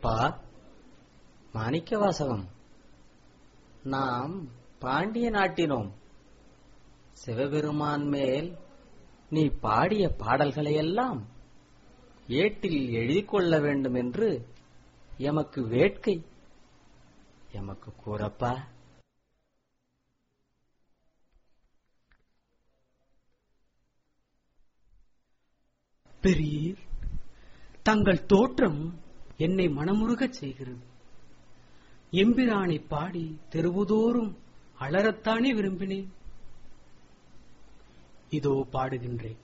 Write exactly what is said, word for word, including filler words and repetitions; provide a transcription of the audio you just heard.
அப்பா மாணிக்கவாசகம், நாம் பாண்டிய நாட்டினோம். சிவபெருமான் மேல் நீ பாடிய பாடல்களையெல்லாம் ஏட்டில் எழுதிக் கொள்ள வேண்டும் என்று எமக்கு வேட்கை. எமக்கு கூறப்பா. பெரியர், தங்கள் தோற்றம் என்னை மனமுருகச் செய்கிறது. எம்பிரானை பாடி தெருவுதோறும் அலறத்தானே விரும்பினேன். இதோ பாடுகின்றேன்.